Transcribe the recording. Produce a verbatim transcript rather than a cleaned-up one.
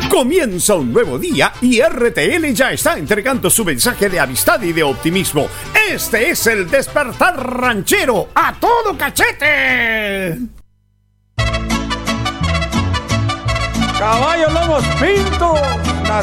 Comienza un nuevo día y R T L ya está entregando su mensaje de amistad y de optimismo. Este es el Despertar Ranchero a todo cachete. Caballos lomos pintos.